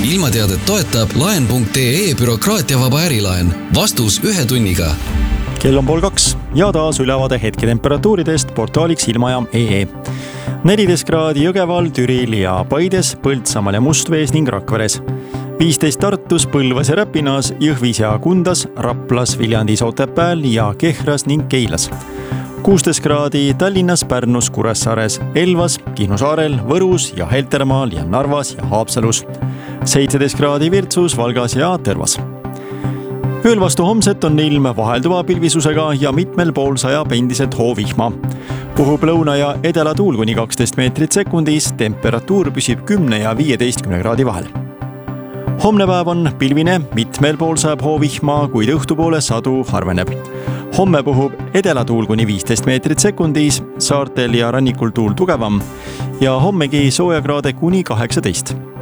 ilmateadet toetab laen.ee bürokraatiavaba ärilaen. Vastus 1 tunniga. Kell on 1:30 ja taas ülevaade hetketemperatuuridest portaaliks ilmajaam.ee. 14 kraadi Jõgeval, Türil ja Paides, Põltsamaal ja Mustvees ning Rakveres. 15 Tartus, Põlvas ja Räpinas, Jõhvis ja Kundas, Raplas, Viljandis, Otepääl ja Kehras ning Keilas. 16 kraadi Tallinnas, Pärnus, Kuressaares, Elvas, Kihnu saarel, Võrus ja Heltermaal ja Narvas ja Haapsalus. 17 kraadi Virtsus, Valgas ja Tõrvas. Ööl vastu homset on ilm vahelduva pilvisusega ja mitmel pool sajab endiselt hoovihma. Puhub lõuna ja edelatuul kuni 12 meetrit sekundis, temperatuur püsib 10 ja 15 kraadi vahel. Homne päev on pilvine, mitmel pool sajab hoovihma, kuid õhtupoole sadu harveneb. Homme puhub edelatuul kuni 15 meetrit sekundis, saartel ja rannikul tuul tugevam ja hommegi soojakraade kuni 18.